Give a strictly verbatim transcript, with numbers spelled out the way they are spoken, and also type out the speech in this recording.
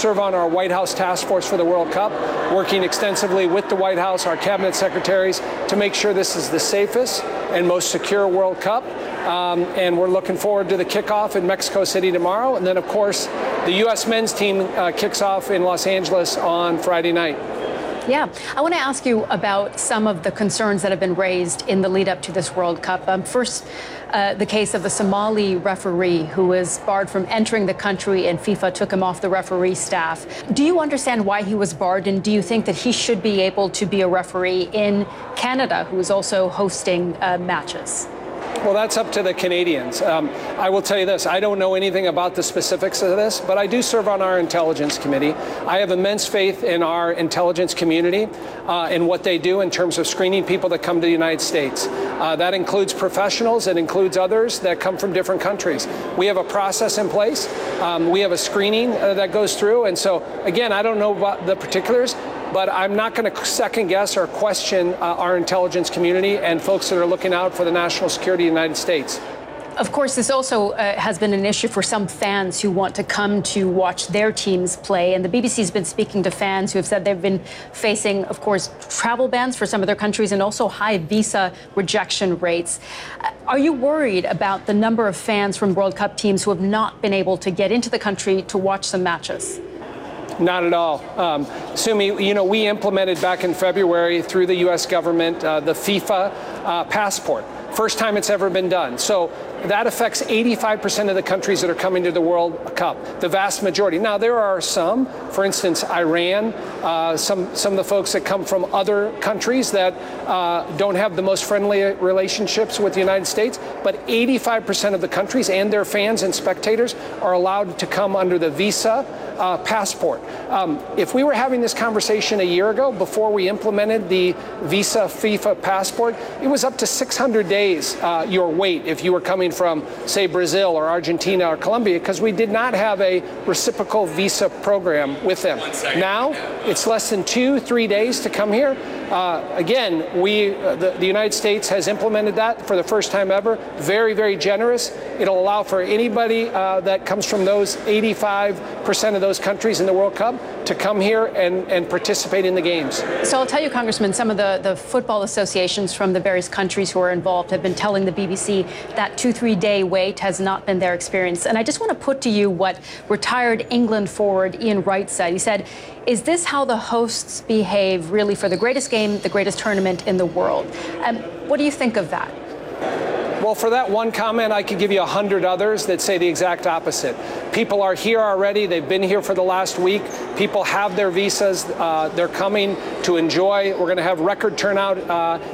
serve on our White House task force for the World Cup, working extensively with the White House, our cabinet secretaries, to make sure this is the safest and most secure World Cup. Um, and we're looking forward to the kickoff in Mexico City tomorrow. And then, of course, the U S men's team uh, kicks off in Los Angeles on Friday night. Yeah, I want to ask you about some of the concerns that have been raised in the lead up to this World Cup. Um, first, uh, the case of the Somali referee who was barred from entering the country and FIFA took him off the referee staff. Do you understand why he was barred, and do you think that he should be able to be a referee in Canada, who is also hosting uh, matches? Well, that's up to the Canadians. Um, I will tell you this, I don't know anything about the specifics of this, but I do serve on our intelligence committee. I have immense faith in our intelligence community uh, and what they do in terms of screening people that come to the United States. Uh, that includes professionals, it includes others that come from different countries. We have a process in place. Um, we have a screening uh, that goes through. And so, again, I don't know about the particulars, but I'm not going to second guess or question uh, our intelligence community and folks that are looking out for the national security of the United States. Of course, this also uh, has been an issue for some fans who want to come to watch their teams play. And the B B C has been speaking to fans who have said they've been facing, of course, travel bans for some of their countries and also high visa rejection rates. Uh, are you worried about the number of fans from World Cup teams who have not been able to get into the country to watch some matches? Not at all. Um, Sumi, you know, we implemented back in February through the U S government uh, the FIFA uh, passport. First time it's ever been done. So that affects eighty-five percent of the countries that are coming to the World Cup, the vast majority. Now, there are some, for instance, Iran, uh, some, some of the folks that come from other countries that uh, don't have the most friendly relationships with the United States, but eighty-five percent of the countries and their fans and spectators are allowed to come under the visa uh, passport. Um, if we were having this conversation a year ago, before we implemented the visa FIFA passport, it was up to six hundred days uh, your wait if you were coming from, say, Brazil or Argentina or Colombia, because we did not have a reciprocal visa program with them. Now, it's less than two, three days to come here. Uh, again, we, uh, the, the United States has implemented that for the first time ever. Very, very generous. It'll allow for anybody uh, that comes from those eighty-five percent of those countries in the World Cup to come here and, and participate in the games. So I'll tell you, Congressman, some of the, the football associations from the various countries who are involved have been telling the B B C that two, three day wait has not been their experience. And I just want to put to you what retired England forward Ian Wright said. He said, "Is this how the hosts behave really for the greatest game, the greatest tournament in the world?" Um, what do you think of that? Well, for that one comment, I could give you a hundred others that say the exact opposite. People are here already. They've been here for the last week. People have their visas. Uh, they're coming to enjoy. We're going to have record turnout uh,